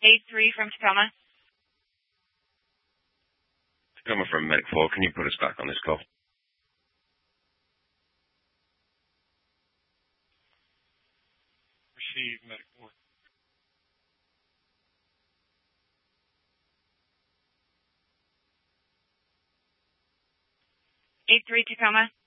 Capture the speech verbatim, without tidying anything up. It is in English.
eight three from Tacoma. Tacoma from Medic four, can you put us back on this call? Receive Medic four. eight three Tacoma.